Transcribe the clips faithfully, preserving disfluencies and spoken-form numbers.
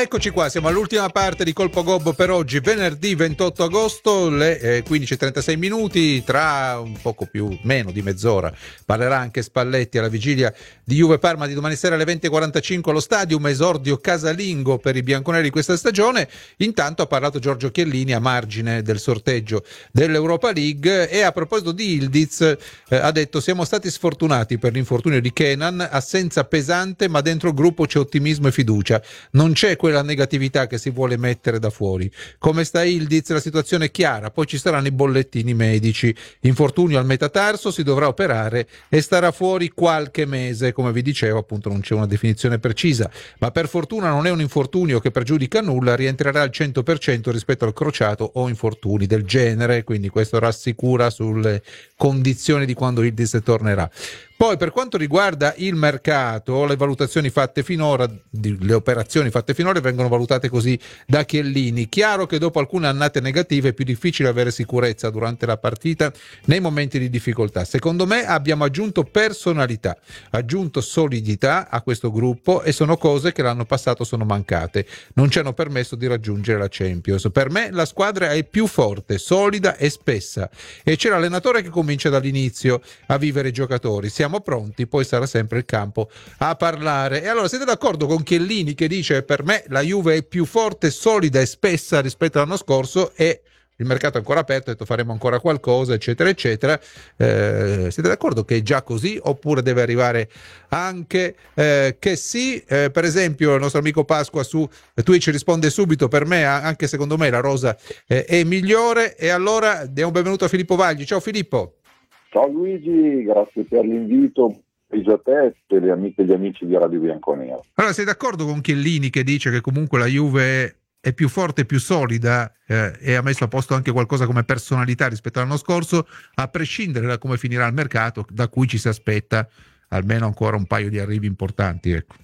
Eccoci qua, siamo all'ultima parte di Colpo Gobbo per oggi, venerdì ventotto agosto, le eh, quindici e trentasei minuti. Tra un poco più, meno di mezz'ora, parlerà anche Spalletti alla vigilia di Juve Parma di domani sera alle venti e quarantacinque allo Stadium, esordio casalingo per i bianconeri questa stagione. Intanto ha parlato Giorgio Chiellini a margine del sorteggio dell'Europa League e a proposito di Yildiz eh, ha detto: siamo stati sfortunati per l'infortunio di Kenan, assenza pesante ma dentro il gruppo c'è ottimismo e fiducia, non c'è quella negatività che si vuole mettere da fuori. Come sta Yildiz? La situazione è chiara, poi ci saranno i bollettini medici. Infortunio al metatarso, si dovrà operare e starà fuori qualche mese. Come vi dicevo, appunto, non c'è una definizione precisa, ma per fortuna non è un infortunio che pregiudica nulla, rientrerà al cento per cento rispetto al crociato o infortuni del genere, quindi questo rassicura sulle condizioni di quando Yildiz tornerà. Poi, per quanto riguarda il mercato, le valutazioni fatte finora, le operazioni fatte finora vengono valutate così da Chiellini. Chiaro che dopo alcune annate negative è più difficile avere sicurezza durante la partita nei momenti di difficoltà. Secondo me abbiamo aggiunto personalità, aggiunto solidità a questo gruppo e sono cose che l'anno passato sono mancate. Non ci hanno permesso di raggiungere la Champions. Per me la squadra è più forte, solida e spessa e c'è l'allenatore che comincia dall'inizio a vivere i giocatori. Siamo pronti, poi sarà sempre il campo a parlare. E allora, siete d'accordo con Chiellini che dice: per me la Juve è più forte, solida e spessa rispetto all'anno scorso e il mercato è ancora aperto, ha detto faremo ancora qualcosa, eccetera eccetera. Eh, siete d'accordo che è già così oppure deve arrivare anche eh, che sì? Eh, per esempio il nostro amico Pasqua su Twitch risponde subito: per me, anche secondo me la rosa eh, è migliore. E allora diamo benvenuto a Filippo Vagli. Ciao Filippo. Ciao Luigi, grazie per l'invito. Grigio a te e tutte le amiche e gli amici di Radio Bianconero. Allora, sei d'accordo con Chiellini che dice che comunque la Juve è più forte, più solida eh, e ha messo a posto anche qualcosa come personalità rispetto all'anno scorso, a prescindere da come finirà il mercato, da cui ci si aspetta almeno ancora un paio di arrivi importanti, ecco.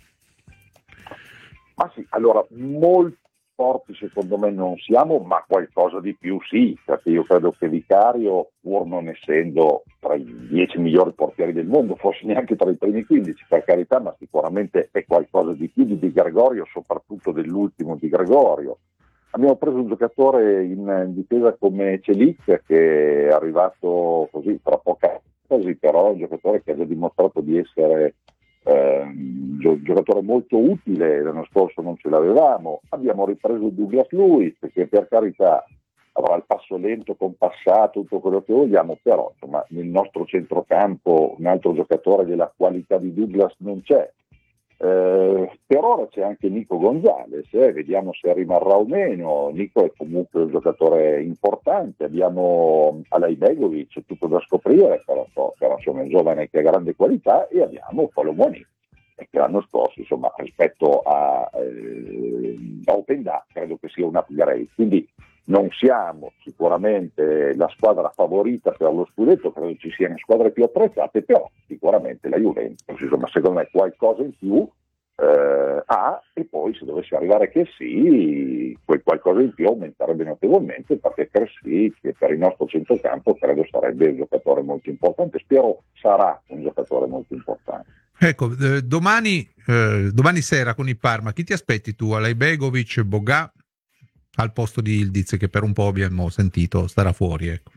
Ma sì, allora, molto forti secondo me non siamo, ma qualcosa di più sì, perché io credo che Vicario, pur non essendo tra i dieci migliori portieri del mondo, forse neanche tra i primi quindici, per carità, ma sicuramente è qualcosa di più di Di Gregorio, soprattutto dell'ultimo Di Gregorio. Abbiamo preso un giocatore in difesa come Celic, che è arrivato così tra poca così, però è un giocatore che ha già dimostrato di essere Eh, un giocatore molto utile. L'anno scorso non ce l'avevamo. Abbiamo ripreso Douglas Luiz, che per carità avrà il passo lento, compassato, tutto quello che vogliamo, però insomma nel nostro centrocampo un altro giocatore della qualità di Douglas non c'è. Eh, per ora c'è anche Nico Gonzalez, eh, vediamo se rimarrà o meno. Nico è comunque un giocatore importante. Abbiamo Alay Begovic, tutto da scoprire, però, però insomma è un giovane che ha grande qualità, e abbiamo Colomoni, che l'anno scorso insomma rispetto a, eh, a Openda credo che sia un upgrade, quindi non siamo sicuramente la squadra favorita per lo scudetto, credo ci siano squadre più attrezzate, però sicuramente la Juventus, insomma, secondo me qualcosa in più eh, ha, e poi se dovesse arrivare che sì, quel qualcosa in più aumenterebbe notevolmente, perché Cressi, che per il nostro centrocampo credo sarebbe un giocatore molto importante, spero sarà un giocatore molto importante. Ecco, eh, domani, eh, domani sera con il Parma, chi ti aspetti tu? Alay Begovic, Bogà al posto di Yildiz, che per un po' abbiamo sentito starà fuori, ecco.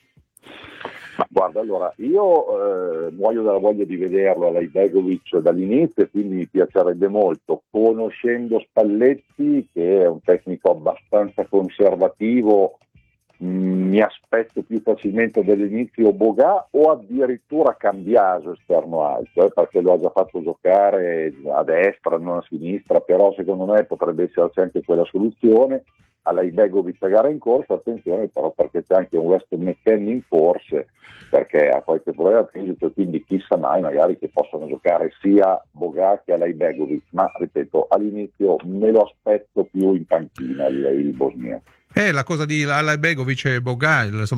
Ma guarda, allora io eh, muoio dalla voglia di vederlo Alay Begovic dall'inizio, quindi mi piacerebbe molto, conoscendo Spalletti, che è un tecnico abbastanza conservativo. Mi aspetto più facilmente dall'inizio Bogà o addirittura Cambiaso esterno alto, eh, perché lo ha già fatto giocare a destra, non a sinistra, però secondo me potrebbe esserci anche quella soluzione. Alay Begovic a gara in corsa, attenzione però perché c'è anche un Weston McKennie in forse, perché ha qualche problema fisico, quindi chissà mai magari che possano giocare sia Bogà che Alay Begovic, ma ripeto, all'inizio me lo aspetto più in panchina il, il bosniaco. Eh, la cosa di Alay Begovic e Bogà, insomma,